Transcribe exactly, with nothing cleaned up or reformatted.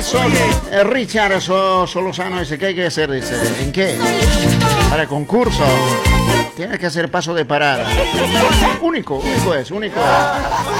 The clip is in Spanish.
So, eh, Richard so, Solosano dice, ¿qué hay que hacer? Dice, ¿en qué? Para el concurso. Tienes que hacer paso de parada. Único, único es, único.